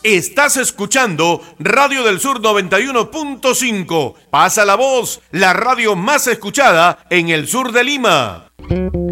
Estás escuchando Radio del Sur 91.5. Pasa la voz, la radio más escuchada en el sur de Lima.